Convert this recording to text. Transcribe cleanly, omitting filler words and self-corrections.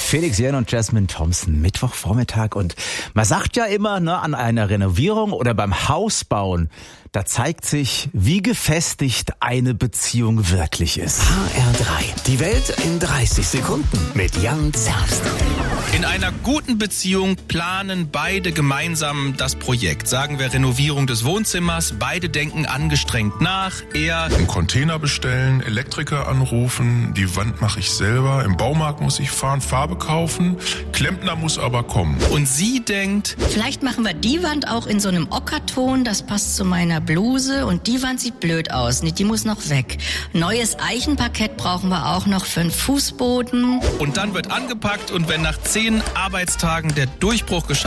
Felix Jähn und Jasmine Thompson, Mittwochvormittag. Und man sagt ja immer, an einer Renovierung oder beim Hausbauen, da zeigt sich, wie gefestigt eine Beziehung wirklich ist. HR3, die Welt in 30 Sekunden mit Jan Zerbst. In einer guten Beziehung planen beide gemeinsam das Projekt. Sagen wir Renovierung des Wohnzimmers, beide denken angestrengt nach. Er einen Container bestellen, Elektriker anrufen, die Wand mache ich selber, im Baumarkt muss ich fahren, Farbe kaufen, Klempner muss aber kommen. Und sie denkt, vielleicht machen wir die Wand auch in so einem Ockerton, das passt zu meiner Bluse, und die Wand sieht blöd aus, die muss noch weg. Neues Eichenparkett brauchen wir auch noch für den Fußboden. Und dann wird angepackt, und wenn nach 10 Arbeitstagen der Durchbruch geschafft